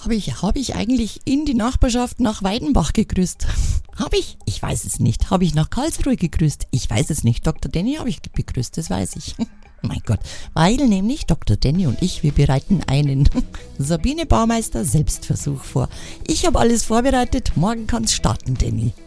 Hab ich eigentlich in die Nachbarschaft nach Weidenbach gegrüßt? Hab ich? Ich weiß es nicht. Habe ich nach Karlsruhe gegrüßt? Ich weiß es nicht. Dr. Danny habe ich begrüßt, das weiß ich. Mein Gott, weil nämlich Dr. Danny und ich, wir bereiten einen Sabine Baumeister Selbstversuch vor. Ich habe alles vorbereitet, morgen kann's starten, Danny.